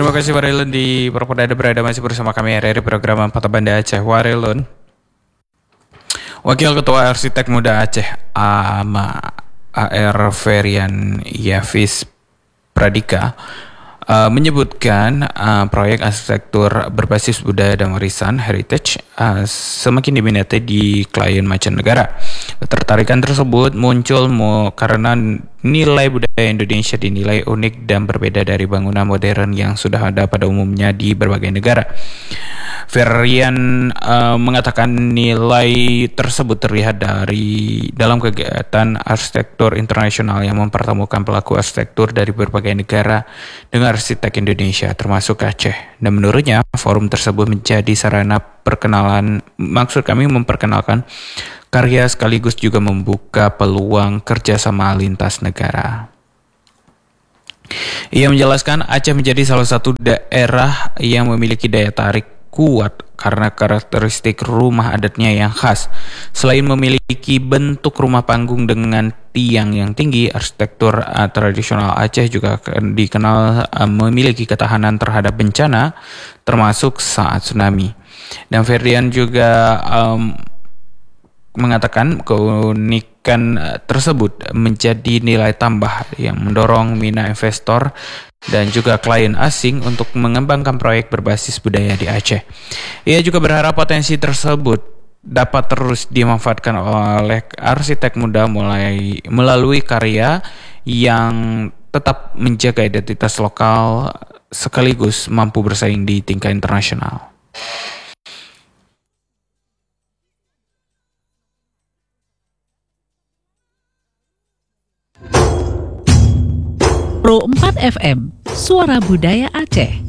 Terima kasih Warilun di berada masih bersama kami RRI program Kota Banda Aceh. Warilun, Wakil Ketua Arsitek Muda Aceh AR Ferian Yavis Pradika menyebutkan proyek arsitektur berbasis budaya dan warisan heritage semakin diminati di klien mancanegara. Ketertarikan tersebut muncul karena nilai budaya Indonesia dinilai unik dan berbeda dari bangunan modern yang sudah ada pada umumnya di berbagai negara. Ferian mengatakan nilai tersebut terlihat dalam kegiatan arsitektur internasional yang mempertemukan pelaku arsitektur dari berbagai negara dengan arsitek Indonesia termasuk Aceh. Dan menurutnya forum tersebut menjadi sarana memperkenalkan karya sekaligus juga membuka peluang kerjasama lintas negara. Ia menjelaskan Aceh menjadi salah satu daerah yang memiliki daya tarik kuat karena karakteristik rumah adatnya yang khas. Selain memiliki bentuk rumah panggung dengan tiang yang tinggi, arsitektur tradisional Aceh juga dikenal memiliki ketahanan terhadap bencana, termasuk saat tsunami. Dan Ferdian juga mengatakan keunikan tersebut menjadi nilai tambah yang mendorong minat investor dan juga klien asing untuk mengembangkan proyek berbasis budaya di Aceh. Ia juga berharap potensi tersebut dapat terus dimanfaatkan oleh arsitek muda melalui karya yang tetap menjaga identitas lokal sekaligus mampu bersaing di tingkat internasional. Pro 4 FM, Suara Budaya Aceh.